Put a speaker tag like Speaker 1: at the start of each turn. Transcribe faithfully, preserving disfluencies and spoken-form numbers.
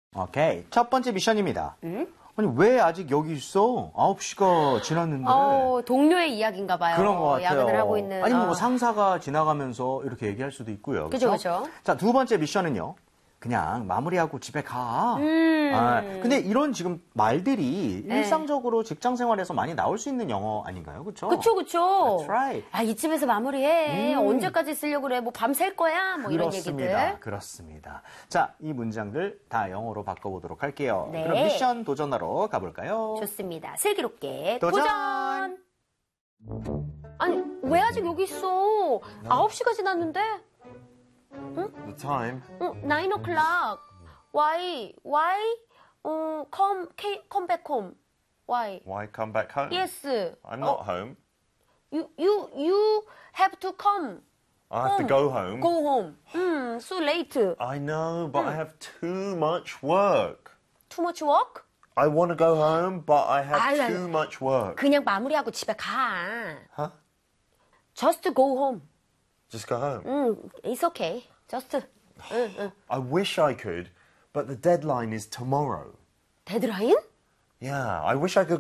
Speaker 1: 오케이. 첫 번째 미션입니다.
Speaker 2: 음?
Speaker 1: 아니, 왜 아직 여기 있어? 아홉 시가 지났는데.
Speaker 2: 어, 동료의 이야기인가 봐요.
Speaker 1: 그런 것 같아요.
Speaker 2: 야근을 하고 있는.
Speaker 1: 아니, 뭐
Speaker 2: 어.
Speaker 1: 상사가 지나가면서 이렇게 얘기할 수도 있고요.
Speaker 2: 그죠,
Speaker 1: 그렇죠?
Speaker 2: 그죠.
Speaker 1: 자, 두 번째 미션은요. 그냥 마무리하고 집에 가.
Speaker 2: 음.
Speaker 1: 아, 근데 이런 지금 말들이
Speaker 2: 네.
Speaker 1: 일상적으로 직장 생활에서 많이 나올 수 있는 영어 아닌가요? 그렇죠?
Speaker 2: 그쵸, 그쵸.
Speaker 1: That's right.
Speaker 2: 아, 이쯤에서 마무리해.
Speaker 1: 음.
Speaker 2: 언제까지 쓰려고 그래? 뭐 밤샐 거야? 뭐 이런
Speaker 1: 그렇습니다.
Speaker 2: 얘기들.
Speaker 1: 그렇습니다. 자, 이 문장들 다 영어로 바꿔보도록 할게요.
Speaker 2: 네.
Speaker 1: 그럼 미션 도전하러 가볼까요?
Speaker 2: 좋습니다. 슬기롭게
Speaker 1: 도전!
Speaker 2: 도전! 아니, 왜 아직 여기 있어? 아홉 시가 지났는데?
Speaker 3: The time?
Speaker 2: 어, nine o'clock. Why? Why? 어, come, come back home. Why?
Speaker 3: Why come back home?
Speaker 2: Yes.
Speaker 3: I'm not
Speaker 2: 어,
Speaker 3: home.
Speaker 2: You, you, you have to come.
Speaker 3: I have to go home.
Speaker 2: Go home. 음, so late.
Speaker 3: I know, but I have too much work.
Speaker 2: Too much work?
Speaker 3: I want to go home, but I have
Speaker 2: 아유,
Speaker 3: too much work.
Speaker 2: 그냥 마무리하고 집에 가.
Speaker 3: Huh?
Speaker 2: Just go home.
Speaker 3: Just go home.
Speaker 2: 음, it's okay. Just. 응, 응.
Speaker 3: I wish I could, but the deadline is tomorrow.
Speaker 2: 데드라인?
Speaker 3: Yeah, I wish I could